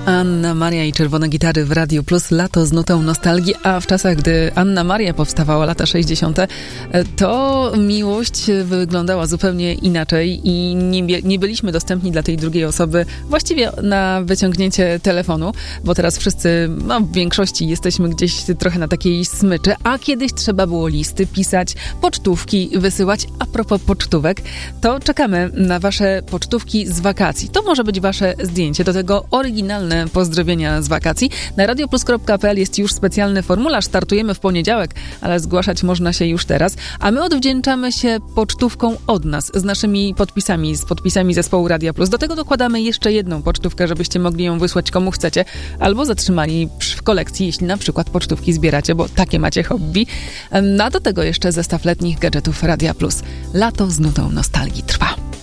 Anna Maria i Czerwone Gitary w Radiu Plus, lato z nutą nostalgii, a w czasach, gdy Anna Maria powstawała, lata 60., to miłość wyglądała zupełnie inaczej i nie byliśmy dostępni dla tej drugiej osoby właściwie na wyciągnięcie telefonu, bo teraz wszyscy, w większości jesteśmy gdzieś trochę na takiej smyczy, a kiedyś trzeba było listy pisać, pocztówki wysyłać. A propos pocztówek, to czekamy na wasze pocztówki z wakacji. To może być wasze zdjęcie, do tego oryginalne pozdrowienia z wakacji. Na radioplus.pl jest już specjalny formularz. Startujemy w poniedziałek, ale zgłaszać można się już teraz. A my odwdzięczamy się pocztówką od nas, z naszymi podpisami, z podpisami zespołu Radia Plus. Do tego dokładamy jeszcze jedną pocztówkę, żebyście mogli ją wysłać komu chcecie, albo zatrzymali w kolekcji, jeśli na przykład pocztówki zbieracie, bo takie macie hobby. A do tego jeszcze zestaw letnich gadżetów Radia Plus. Lato z nutą nostalgii trwa.